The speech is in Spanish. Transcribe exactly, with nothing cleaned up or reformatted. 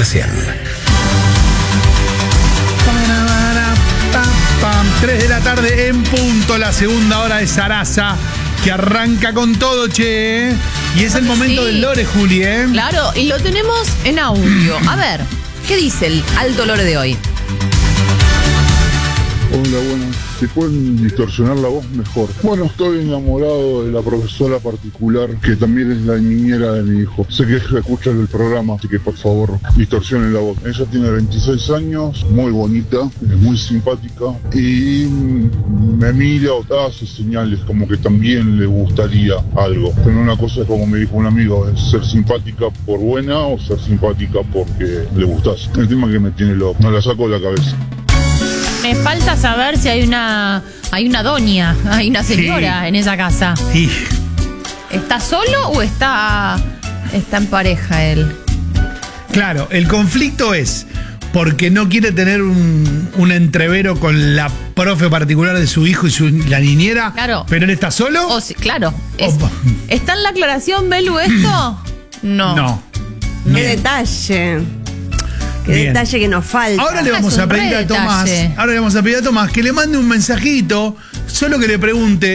comercial. tres de la tarde en punto, la segunda hora de Sarasa, que arranca con todo, che. Y es el momento sí. del Lore, Juli, ¿eh? Claro, y lo tenemos en audio. A ver, ¿qué dice el alto Lore de hoy? Hola, bueno, si pueden distorsionar la voz mejor. Bueno, estoy enamorado de la profesora particular, que también es la niñera de mi hijo. Sé que escucha el programa, así que por favor, distorsionen la voz. Ella tiene veintiséis años, muy bonita, es muy simpática y me mira o hace señales como que también le gustaría algo. Pero una cosa es, como me dijo un amigo, es ser simpática por buena o ser simpática porque le gustás. El tema que me tiene loco, no la saco de la cabeza. Me falta saber si hay una hay una doña, hay una señora Sí. en esa casa. Sí. ¿Está solo o está, está en pareja él? Claro, el conflicto es porque no quiere tener un, un entrevero con la profe particular de su hijo y su, la niñera. Claro. ¿Pero él está solo? O si, claro. Es- Opa. ¿Está en la aclaración, Belu, esto? No. No. Qué Bien. detalle. Qué Bien. detalle que nos falta. Ahora le Ah, vamos es a un pedir re a Tomás, detalle. ahora le vamos a pedir a Tomás que le mande un mensajito, solo que le pregunte